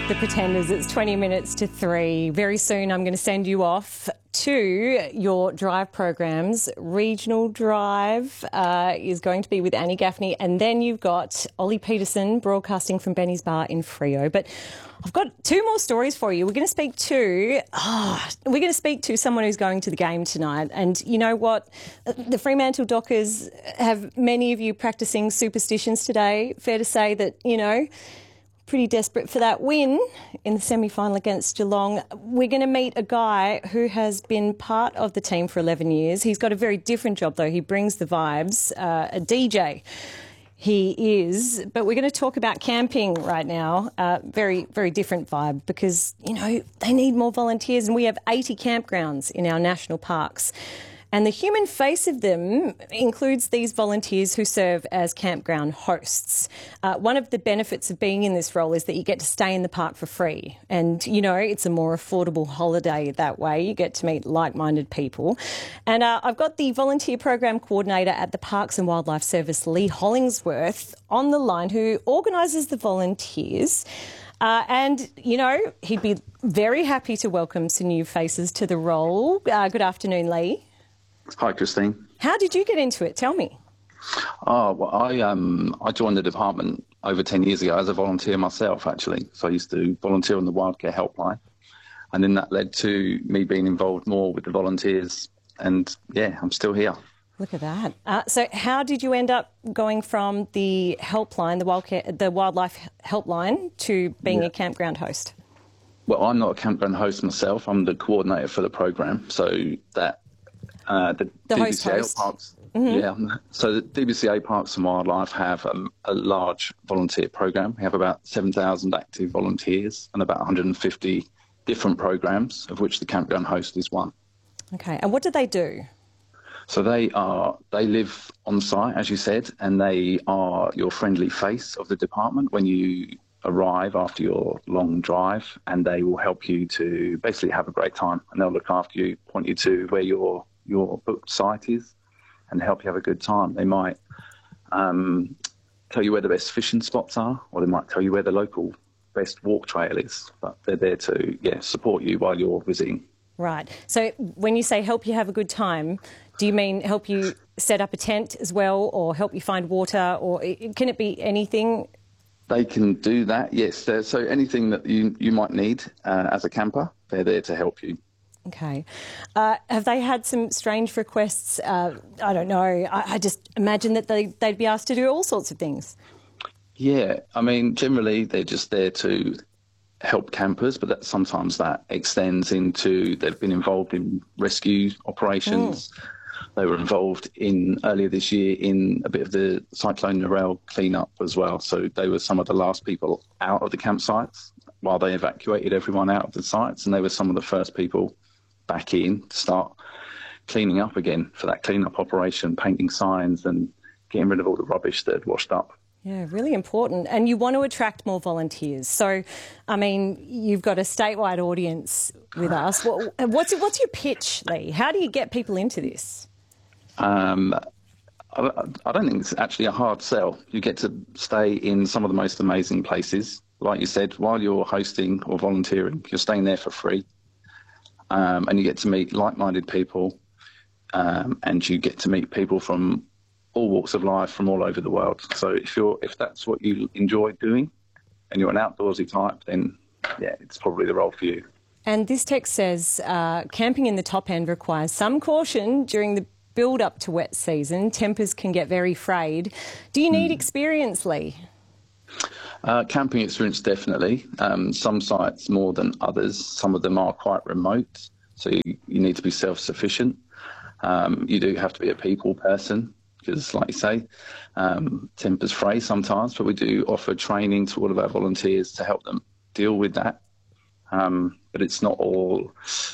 The Pretenders. It's 20 minutes to 3. Very soon I'm going to send you off to your drive programs. Regional Drive is going to be with Annie Gaffney, and then you've got Ollie Peterson broadcasting from Benny's Bar in Freo. But I've got two more stories for you. We're going to speak to someone who's going to the game tonight. And you know what? The Fremantle Dockers have many of you practising superstitions today. Fair to say that, you know, pretty desperate for that win in the semi-final against Geelong. We're going to meet a guy who has been part of the team for 11 years. He's got a very different job, though. He brings the vibes, a DJ. He is. But we're going to talk about camping right now. Very, very different vibe because, you know, they need more volunteers, and we have 80 campgrounds in our national parks. And the human face of them includes these volunteers who serve as campground hosts. One of the benefits of being in this role is that you get to stay in the park for free. And, you know, it's a more affordable holiday that way. You get to meet like-minded people. And I've got the volunteer program coordinator at the Parks and Wildlife Service, Lee Hollingsworth, on the line, who organises the volunteers. And, you know, he'd be very happy to welcome some new faces to the role. Good afternoon, Lee. Hi, Christine. How did you get into it? Tell me. Oh, well, I joined the department over 10 years ago as a volunteer myself, actually. So I used to volunteer on the Wildcare Helpline. And then that led to me being involved more with the volunteers. And, yeah, I'm still here. Look at that. So how did you end up going from the helpline, the Wildlife Helpline, to being a campground host? Well, I'm not a campground host myself. I'm the coordinator for the program. So that... the DBCA Parks, So the DBCA Parks and Wildlife have a large volunteer program. We have about 7,000 active volunteers and about 150 different programs, of which the campground host is one. Okay, and what do they do? So they live on site, as you said, and they are your friendly face of the department when you arrive after your long drive, and they will help you to basically have a great time, and they'll look after you, point you to where your booked site is, and help you have a good time. They might tell you where the best fishing spots are, or they might tell you where the local best walk trail is, but they're there to support you while you're visiting. Right. So when you say help you have a good time, do you mean help you set up a tent as well, or help you find water, or can it be anything? They can do that, yes. So anything that you might need as a camper, they're there to help you. Okay. Have they had some strange requests? I don't know. I just imagine that they'd be asked to do all sorts of things. Yeah. I mean, generally, they're just there to help campers, but sometimes that extends into they've been involved in rescue operations. They were involved earlier this year in a bit of the Cyclone Narelle clean-up as well. So they were some of the last people out of the campsites while they evacuated everyone out of the sites, and they were some of the first people back in to start cleaning up again for that clean-up operation, painting signs and getting rid of all the rubbish that had washed up. Yeah, really important. And you want to attract more volunteers. So, I mean, you've got a statewide audience with us. What's your pitch, Lee? How do you get people into this? I don't think it's actually a hard sell. You get to stay in some of the most amazing places. Like you said, while you're hosting or volunteering, you're staying there for free. And you get to meet like-minded people, and you get to meet people from all walks of life from all over the world. So if that's what you enjoy doing and you're an outdoorsy type, then, yeah, it's probably the role for you. And this text says, camping in the top end requires some caution during the build-up to wet season. Tempers can get very frayed. Do you need experience, Lee? Camping experience, definitely. Some sites more than others. Some of them are quite remote, so you need to be self-sufficient. You do have to be a people person because, like you say, tempers fray sometimes, but we do offer training to all of our volunteers to help them deal with that. But it's not all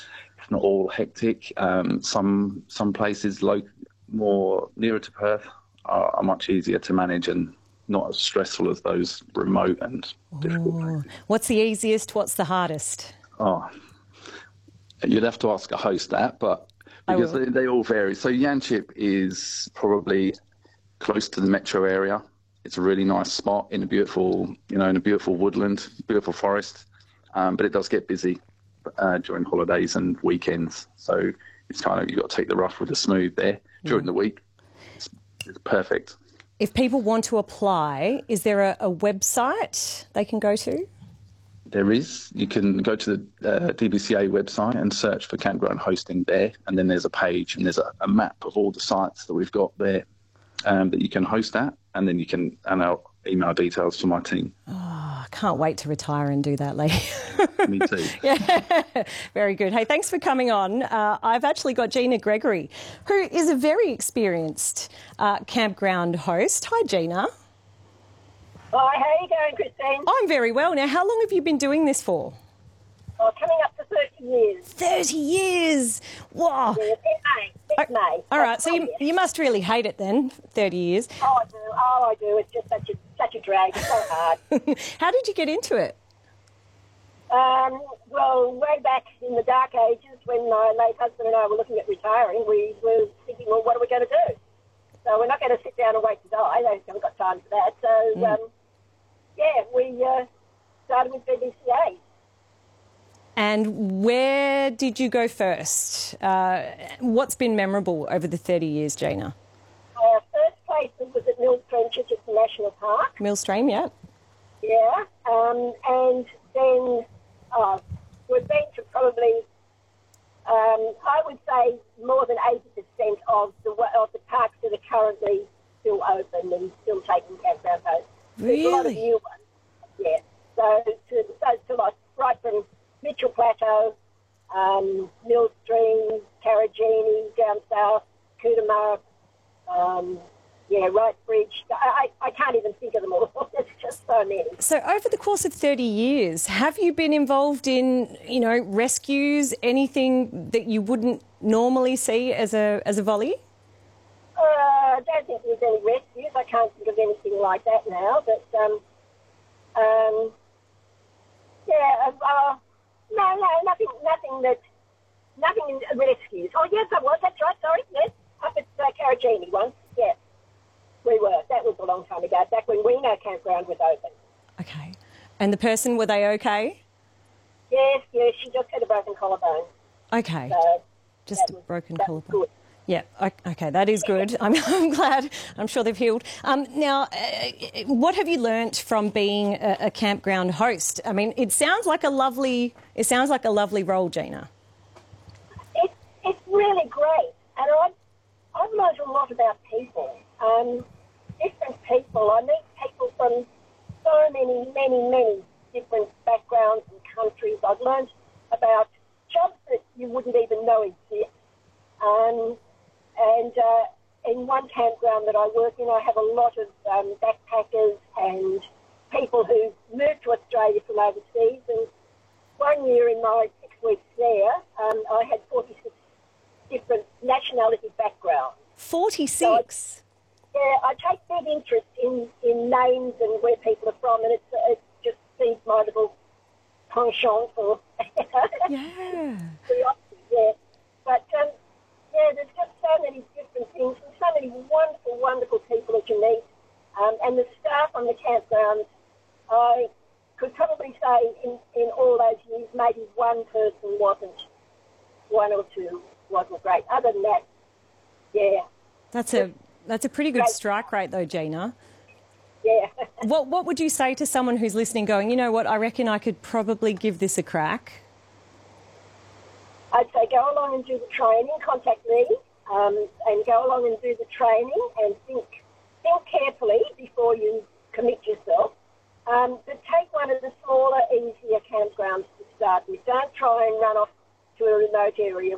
hectic. Some places more nearer to Perth are much easier to manage and not as stressful as those remote and difficult places. What's the easiest? What's the hardest? Oh, you'd have to ask a host that, but because they all vary. So Yanchep is probably close to the metro area. It's a really nice spot in a beautiful woodland, beautiful forest. but it does get busy during holidays and weekends. So it's kind of, you've got to take the rough with the smooth there. During the week, it's perfect. If people want to apply, is there a website they can go to? There is. You can go to the DBCA website and search for campground hosting there, and then there's a page and there's a map of all the sites that we've got there that you can host at, and then and I'll email details to my team. Oh, I can't wait to retire and do that, Lee. Me too. Yeah, very good. Hey, thanks for coming on. I've actually got Gina Gregory, who is a very experienced campground host. Hi, Gina. Hi, how are you going, Christine? I'm very well. Now, how long have you been doing this for? Oh, coming up to 30 years. 30 years! Wow. Yeah, it's May. All right, so you must really hate it then, 30 years. Oh, I do. It's just such a drag. It's so hard. How did you get into it? Well, way back in the dark ages when my late husband and I were looking at retiring, we were thinking, well, what are we going to do? So we're not going to sit down and wait to die. I haven't got time for that. So, we started with BBCA. And where did you go first? What's been memorable over the 30 years, Gina? Our first place was at Millstream Chichester National Park. Millstream, yeah. Yeah, and then we've been to probably, I would say, more than 80% of the parks that are currently still open and still taking campground hosts. Really? There's a lot of new ones. Yeah. So to like right from Mitchell Plateau, Millstream, Carragini, down south, Cootamara, Wright Bridge. I can't even think of them all. There's just so many. So over the course of 30 years, have you been involved in, rescues, anything that you wouldn't normally see as a volley? I don't think there's any rescues. I can't think of anything like that now. But, nothing in rescues. Oh, yes, I was. That's right. Sorry. Yes. Up at Carragini once. Yes. We were. That was a long time ago, back when Weeno Campground was open. Okay. And the person, were they okay? Yes, she just had a broken collarbone. Okay. So just a broken collarbone. Good. Yeah, okay, that is good. I'm glad. I'm sure they've healed. Now, what have you learnt from being a campground host? I mean, it sounds like a lovely role, Gina. It's really great, and I've learned a lot about people. Different people. I meet people from so many different backgrounds and countries. I've learned about jobs that you wouldn't even know exist. And in one campground that I work in, I have a lot of backpackers and people who moved to Australia from overseas. And one year in my 6 weeks there, I had 46 different nationality backgrounds. 46? So I take big interest in names and where people are from, and it just feeds my little penchant for Yeah. curiosity. Yeah. But there's just so many different things and so many wonderful people that you meet. And the staff on the campground, I could probably say in all those years, maybe one or two wasn't great. Other than that, yeah. That's a pretty good strike rate though, Gina. Yeah. What would you say to someone who's listening going, you know what, I reckon I could probably give this a crack? I'd say go along and do the training, contact me, and go along and do the training and think carefully before you commit yourself. But take one of the smaller, easier campgrounds to start with. Don't try and run off to a remote area